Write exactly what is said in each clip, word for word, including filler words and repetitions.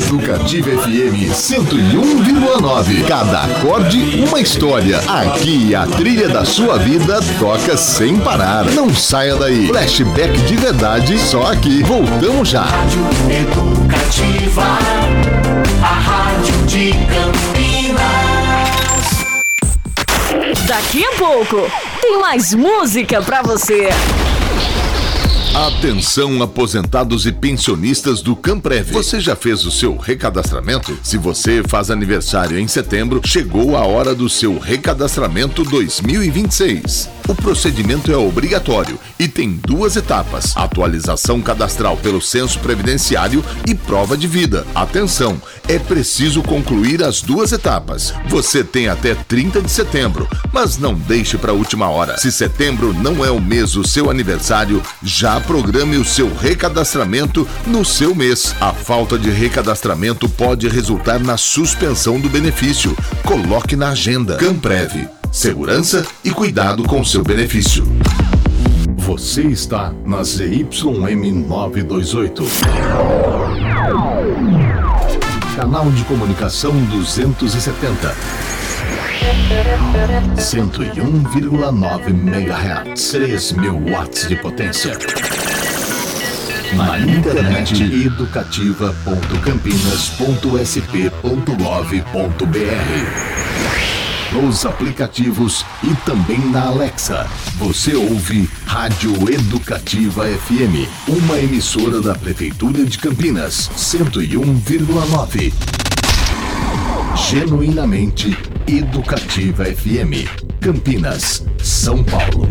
Educativa F M cento e um vírgula nove. Cada acorde uma história. Aqui a trilha da sua vida toca sem parar. Não saia daí. Flashback de verdade só aqui. Voltamos já. Rádio Educativa, a rádio de Campinas. Daqui a pouco tem mais música pra você. Atenção, aposentados e pensionistas do Camprev. Você já fez o seu recadastramento? Se você faz aniversário em setembro, chegou a hora do seu recadastramento dois mil e vinte e seis. O procedimento é obrigatório e tem duas etapas: atualização cadastral pelo censo previdenciário e prova de vida. Atenção, é preciso concluir as duas etapas. Você tem até trinta de setembro, mas não deixe para a última hora. Se setembro não é o mês do seu aniversário, já programe o seu recadastramento no seu mês. A falta de recadastramento pode resultar na suspensão do benefício. Coloque na agenda. Camprev. Segurança e cuidado com seu benefício. Você está na Z Y M novecentos e vinte e oito. Canal de comunicação duzentos e setenta. cento e um vírgula nove megahertz. três mil watts de potência. Na internet educativa ponto campinas ponto s p ponto gov ponto b r. Nos aplicativos e também na Alexa. Você ouve Rádio Educativa F M, uma emissora da Prefeitura de Campinas, cento e um vírgula nove. Genuinamente Educativa F M, Campinas, São Paulo.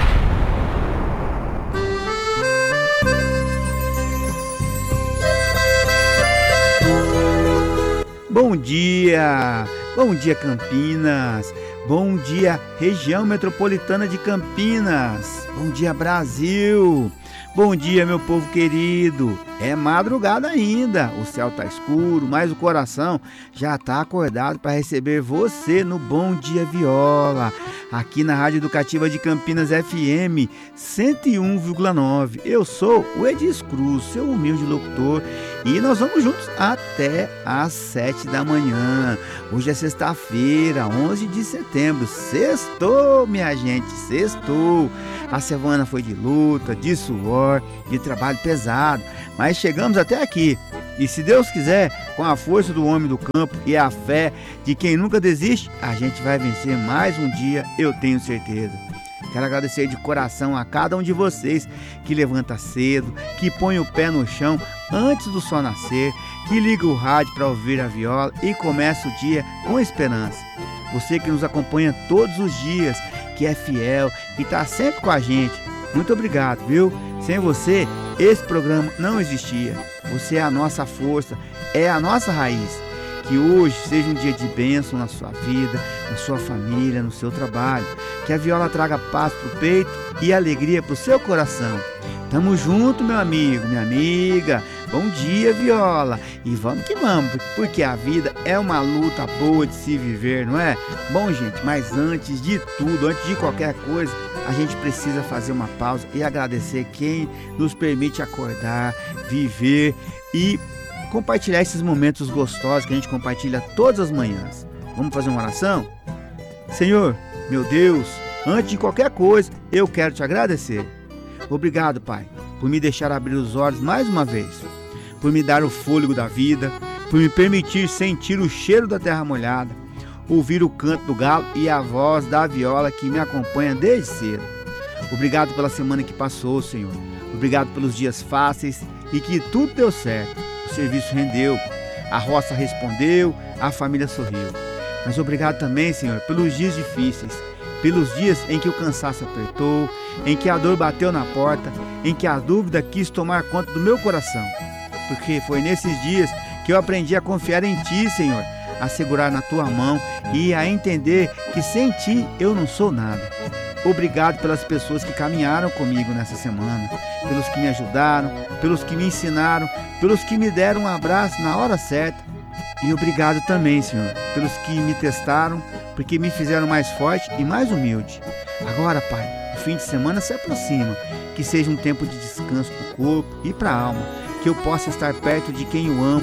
Bom dia, bom dia Campinas, bom dia região metropolitana de Campinas, bom dia Brasil, bom dia meu povo querido. É madrugada ainda, o céu tá escuro, mas o coração já tá acordado para receber você no Bom Dia Viola, aqui na Rádio Educativa de Campinas F M cento e um vírgula nove. Eu sou o Edis Cruz, seu humilde locutor, e nós vamos juntos até às sete da manhã. Hoje é sexta-feira, onze de setembro, sextou, minha gente, sextou. A semana foi de luta, de suor, de trabalho pesado, mas chegamos até aqui. E se Deus quiser, com a força do homem do campo e a fé de quem nunca desiste, a gente vai vencer mais um dia, eu tenho certeza. Quero agradecer de coração a cada um de vocês que levanta cedo, que põe o pé no chão antes do sol nascer, que liga o rádio para ouvir a viola e começa o dia com esperança. Você que nos acompanha todos os dias, que é fiel e está sempre com a gente, muito obrigado, viu? Sem você, esse programa não existia. Você é a nossa força, é a nossa raiz. Que hoje seja um dia de bênção na sua vida, na sua família, no seu trabalho. Que a viola traga paz pro peito e alegria pro seu coração. Tamo junto, meu amigo, minha amiga. Bom dia, viola. E vamos que vamos, porque a vida é uma luta boa de se viver, não é? Bom, gente, mas antes de tudo, antes de qualquer coisa, a gente precisa fazer uma pausa e agradecer quem nos permite acordar, viver e compartilhar esses momentos gostosos que a gente compartilha todas as manhãs. Vamos fazer uma oração? Senhor, meu Deus, antes de qualquer coisa, eu quero te agradecer. Obrigado, Pai, por me deixar abrir os olhos mais uma vez, por me dar o fôlego da vida, por me permitir sentir o cheiro da terra molhada, ouvir o canto do galo e a voz da viola que me acompanha desde cedo. Obrigado pela semana que passou, Senhor. Obrigado pelos dias fáceis e que tudo deu certo. O serviço rendeu, a roça respondeu, a família sorriu. Mas obrigado também, Senhor, pelos dias difíceis, pelos dias em que o cansaço apertou, em que a dor bateu na porta, em que a dúvida quis tomar conta do meu coração. Porque foi nesses dias que eu aprendi a confiar em Ti, Senhor, a segurar na Tua mão e a entender que sem Ti eu não sou nada. Obrigado pelas pessoas que caminharam comigo nessa semana, pelos que me ajudaram, pelos que me ensinaram, pelos que me deram um abraço na hora certa. E obrigado também, Senhor, pelos que me testaram, porque me fizeram mais forte e mais humilde. Agora, Pai, o fim de semana se aproxima, que seja um tempo de descanso para o corpo e para a alma, que eu possa estar perto de quem eu amo,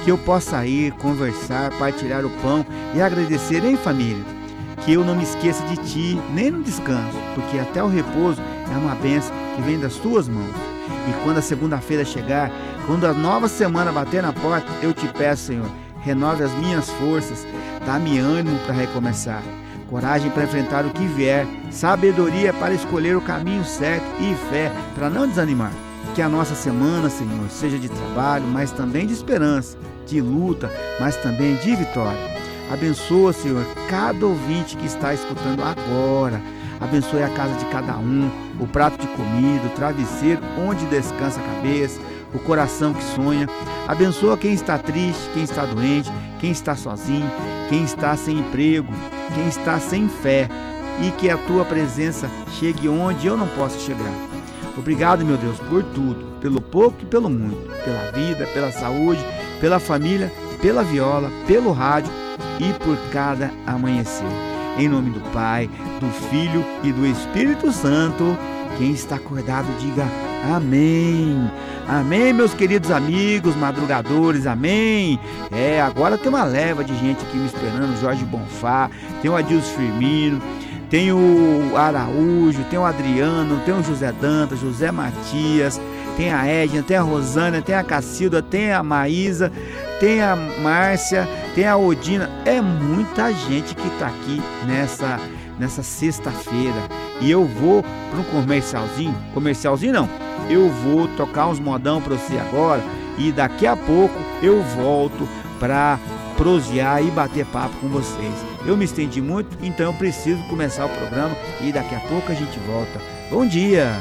que eu possa ir, conversar, partilhar o pão e agradecer em família. Que eu não me esqueça de ti, nem no descanso, porque até o repouso é uma bênção que vem das tuas mãos. E quando a segunda-feira chegar, quando a nova semana bater na porta, eu te peço, Senhor, renove as minhas forças, dá-me ânimo para recomeçar, coragem para enfrentar o que vier, sabedoria para escolher o caminho certo e fé para não desanimar. Que a nossa semana, Senhor, seja de trabalho, mas também de esperança, de luta, mas também de vitória. Abençoa, Senhor, cada ouvinte que está escutando agora. Abençoe a casa de cada um, o prato de comida, o travesseiro onde descansa a cabeça, o coração que sonha. Abençoa quem está triste, quem está doente, quem está sozinho, quem está sem emprego, quem está sem fé. E que a tua presença chegue onde eu não posso chegar. Obrigado, meu Deus, por tudo, pelo pouco e pelo muito, pela vida, pela saúde, pela família, pela viola, pelo rádio e por cada amanhecer. Em nome do Pai, do Filho e do Espírito Santo, quem está acordado diga amém. Amém, meus queridos amigos, madrugadores, amém. É, agora tem uma leva de gente aqui me esperando, Jorge Bonfá, tem o Adilson Firmino, tem o Araújo, tem o Adriano, tem o José Dantas, José Matias, tem a Edna, tem a Rosânia, tem a Cacilda, tem a Maísa, tem a Márcia, tem a Odina. É muita gente que está aqui nessa, nessa sexta-feira. E eu vou para um comercialzinho, comercialzinho não, eu vou tocar uns modão para você agora e daqui a pouco eu volto para prosear e bater papo com vocês. Eu me estendi muito, então eu preciso começar o programa e daqui a pouco a gente volta. Bom dia!